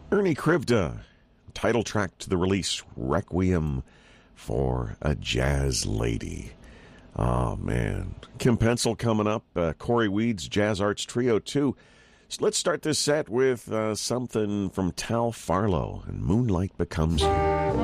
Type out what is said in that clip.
Ernie Krivda, title track to the release, Requiem for a Jazz Lady. Oh, man. Kim Pencil coming up. Corey Weeds, Jazz Arts Trio 2. So let's start this set with something from Tal Farlow, and Moonlight Becomes You.